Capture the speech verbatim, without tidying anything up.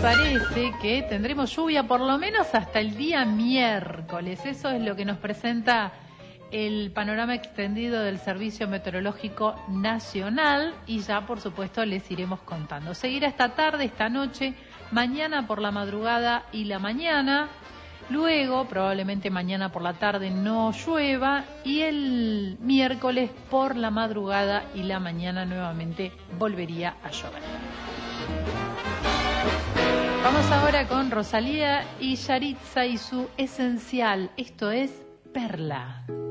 parece que tendremos lluvia por lo menos hasta el día miércoles. Eso es lo que nos presenta el panorama extendido del Servicio Meteorológico Nacional y ya por supuesto les iremos contando. Seguirá esta tarde, esta noche, mañana por la madrugada y la mañana. Luego, probablemente mañana por la tarde no llueva y el miércoles por la madrugada y la mañana nuevamente volvería a llover. Vamos ahora con Rosalía y Yaritza y su Esencial. Esto es Perla.